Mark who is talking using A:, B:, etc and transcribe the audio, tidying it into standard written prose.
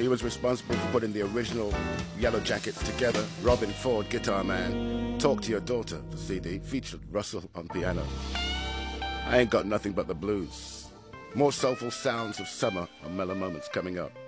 A: He was responsible for putting the original Yellow Jackets together. Robin Ford, Guitar Man. Talk to Your Daughter, the CD, featured Russell on piano. I Ain't Got Nothing But the Blues. More soulful sounds of summer and mellow moments coming up.